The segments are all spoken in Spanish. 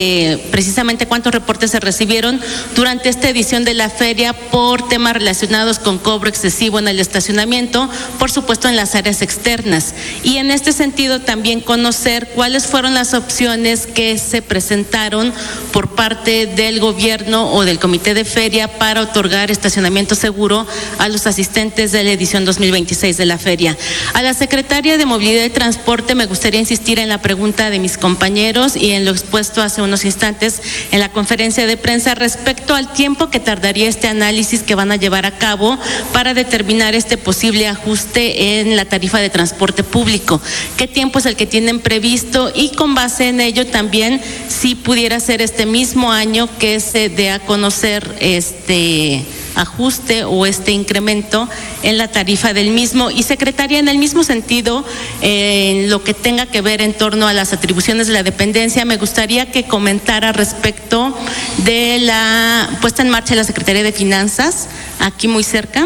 precisamente cuántos reportes se recibieron durante esta edición de la feria por temas relacionados con cobro excesivo en el estacionamiento, por supuesto en las áreas externas. Y en este sentido también conocer cuáles fueron las opciones que se presentaron por parte del gobierno o del comité de feria para otorgar estacionamiento seguro a los asistentes de la edición 2026 de la feria. A la secretaria de Movilidad y Transporte me gustaría insistir en la pregunta de mis compañeros y en lo expuesto hace unos instantes en la conferencia de prensa respecto al tiempo que tardaría este análisis que van a llevar a cabo para determinar este posible ajuste en la tarifa de transporte público. ¿Qué tiempo es el que tienen previsto? Y con base en ello también, si pudiera ser este mismo año que se dé a conocer este ajuste o este incremento en la tarifa del mismo. Y secretaria, en el mismo sentido, en lo que tenga que ver en torno a las atribuciones de la dependencia, me gustaría que comentara respecto de la puesta en marcha de la Secretaría de Finanzas, aquí muy cerca.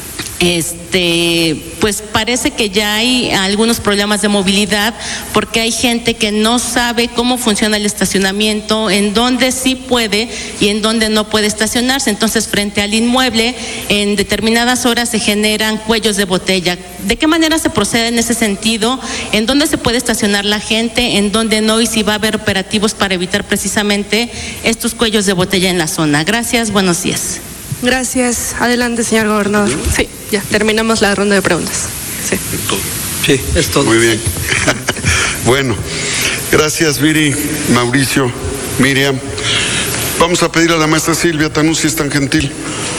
Pues parece que ya hay algunos problemas de movilidad porque hay gente que no sabe cómo funciona el estacionamiento, en dónde sí puede y en dónde no puede estacionarse. Entonces, frente al inmueble, en determinadas horas se generan cuellos de botella. ¿De qué manera se procede en ese sentido? ¿En dónde se puede estacionar la gente? ¿En dónde no? Y si va a haber operativos para evitar precisamente estos cuellos de botella en la zona. Gracias, buenos días. Gracias. Adelante, señor gobernador. Sí, ya terminamos la ronda de preguntas. Sí, sí, es todo. Muy bien. Bueno, gracias, Viri, Mauricio, Miriam. Vamos a pedir a la maestra Silvia Tanú, si es tan gentil.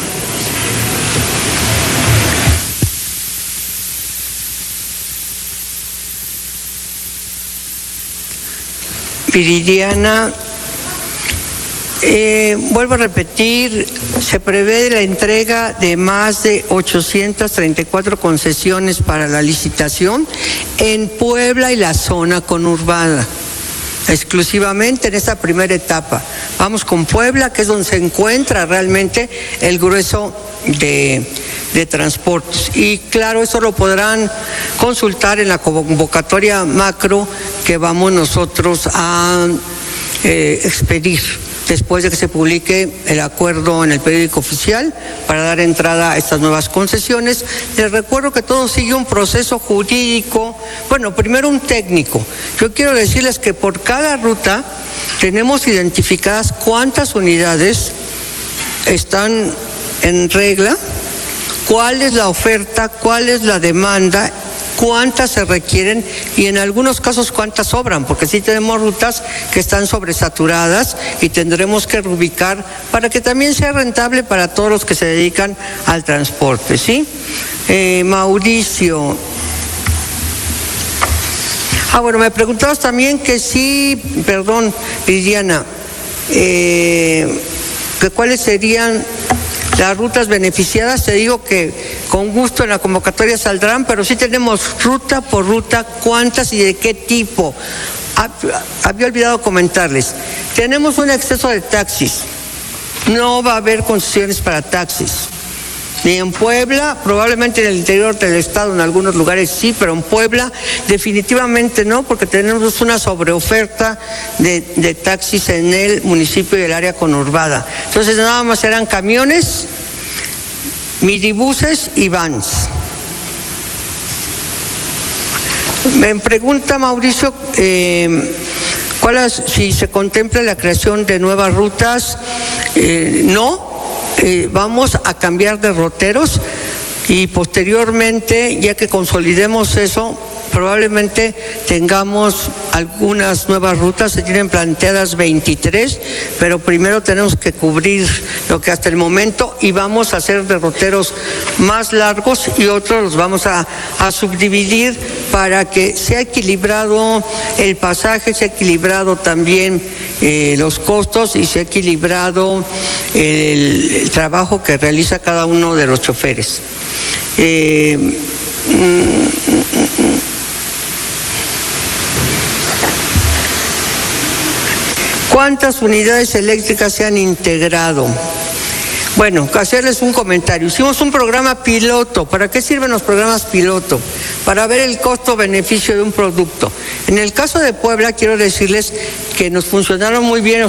Viridiana, vuelvo a repetir, se prevé la entrega de más de 834 concesiones para la licitación en Puebla y la zona conurbada, exclusivamente en esta primera etapa. Vamos con Puebla, que es donde se encuentra realmente el grueso de transportes. Y claro, eso lo podrán consultar en la convocatoria macro que vamos nosotros a expedir después de que se publique el acuerdo en el periódico oficial para dar entrada a estas nuevas concesiones. Les recuerdo que todo sigue un proceso jurídico, bueno, primero un técnico. Yo quiero decirles que por cada ruta tenemos identificadas cuántas unidades están en regla, cuál es la oferta, cuál es la demanda, cuántas se requieren y en algunos casos cuántas sobran, porque sí tenemos rutas que están sobresaturadas y tendremos que reubicar para que también sea rentable para todos los que se dedican al transporte, ¿sí? Mauricio. Bueno, me preguntabas también que sí, perdón, Viviana, que cuáles serían las rutas beneficiadas. Te digo que con gusto en la convocatoria saldrán, pero sí tenemos ruta por ruta cuántas y de qué tipo. Había olvidado comentarles, tenemos un exceso de taxis, no va a haber concesiones para taxis, ni en Puebla, probablemente en el interior del estado, en algunos lugares sí, pero en Puebla definitivamente no, porque tenemos una sobreoferta de taxis en el municipio y el área conurbada. Entonces nada más serán camiones, minibuses y vans. Me pregunta Mauricio, si se contempla la creación de nuevas rutas. No. Vamos a cambiar de roteros y posteriormente, ya que consolidemos eso, probablemente tengamos algunas nuevas rutas. Se tienen planteadas 23, pero primero tenemos que cubrir lo que hasta el momento, y vamos a hacer derroteros más largos y otros los vamos a subdividir para que sea equilibrado el pasaje, sea equilibrado también los costos y sea equilibrado el trabajo que realiza cada uno de los choferes. ¿Cuántas unidades eléctricas se han integrado? Bueno, hacerles un comentario. Hicimos un programa piloto. ¿Para qué sirven los programas piloto? Para ver el costo-beneficio de un producto. En el caso de Puebla, quiero decirles que nos funcionaron muy bien.